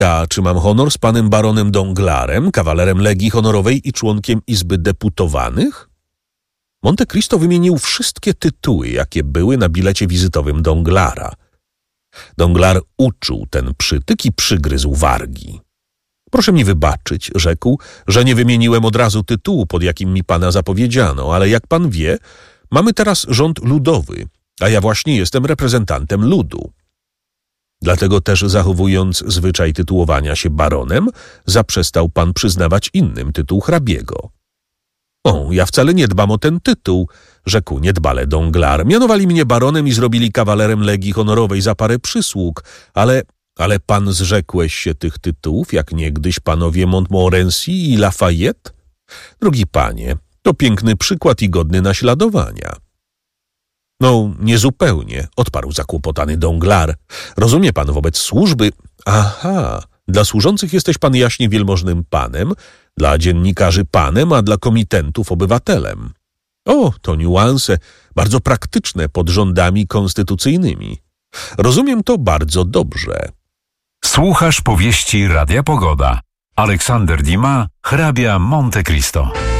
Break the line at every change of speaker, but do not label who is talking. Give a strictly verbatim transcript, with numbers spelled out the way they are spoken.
A czy mam honor z panem baronem Donglarem, kawalerem Legii Honorowej i członkiem Izby Deputowanych? Monte Cristo wymienił wszystkie tytuły, jakie były na bilecie wizytowym Donglara. Donglar uczuł ten przytyk i przygryzł wargi. Proszę mi wybaczyć, rzekł, że nie wymieniłem od razu tytułu, pod jakim mi pana zapowiedziano, ale jak pan wie, mamy teraz rząd ludowy, a ja właśnie jestem reprezentantem ludu. Dlatego też, zachowując zwyczaj tytułowania się baronem, zaprzestał pan przyznawać innym tytuł hrabiego. O, ja wcale nie dbam o ten tytuł, rzekł niedbale Donglar. Mianowali mnie baronem i zrobili kawalerem Legii Honorowej za parę przysług, ale, ale pan zrzekłeś się tych tytułów, jak niegdyś panowie Montmorency i Lafayette? Drogi panie, to piękny przykład i godny naśladowania. No, niezupełnie, odparł zakłopotany Donglar. Rozumie pan wobec służby... Aha, dla służących jesteś pan jaśnie wielmożnym panem, dla dziennikarzy panem, a dla komitentów obywatelem. O, to niuanse, bardzo praktyczne pod rządami konstytucyjnymi. Rozumiem to bardzo dobrze.
Słuchasz powieści Radia Pogoda. Aleksander Dumas, hrabia Monte Cristo.